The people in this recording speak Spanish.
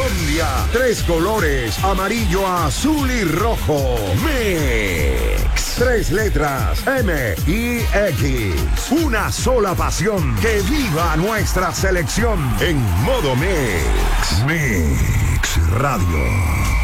Colombia. 3 colores, amarillo, azul y rojo. Mix. 3 letras, M y X. Una sola pasión. Que viva nuestra selección en modo Mix. Mix Radio.